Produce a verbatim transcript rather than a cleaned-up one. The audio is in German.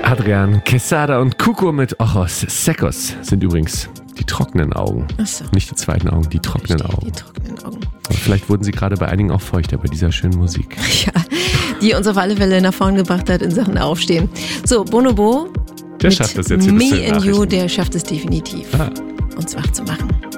Adrian Quesada und Cuco mit Ojos Secos sind übrigens die trockenen Augen. Ach so. Nicht die zweiten Augen, die trockenen Verstehe, Augen. Die trockenen Augen. Aber vielleicht wurden sie gerade bei einigen auch feuchter bei dieser schönen Musik. Ja, die uns auf alle Fälle nach vorn gebracht hat in Sachen Aufstehen. So, Bonobo. Der schafft das jetzt hier bis Me zu den and You, Nachrichten. der schafft es definitiv, Ah. uns wach zu machen.